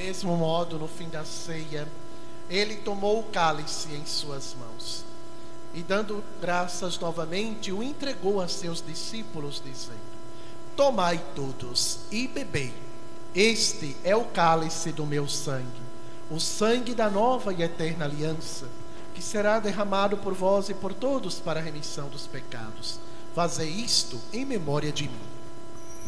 mesmo modo, no fim da ceia, ele tomou o cálice em suas mãos e, dando graças novamente, o entregou a seus discípulos, dizendo: tomai todos e bebei. Este é o cálice do meu sangue, o sangue da nova e eterna aliança, que será derramado por vós e por todos para a remissão dos pecados. Fazei isto em memória de mim.